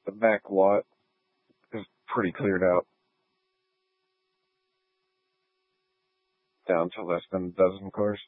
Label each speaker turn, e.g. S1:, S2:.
S1: The back lot is pretty cleared out, down to less than a dozen cars.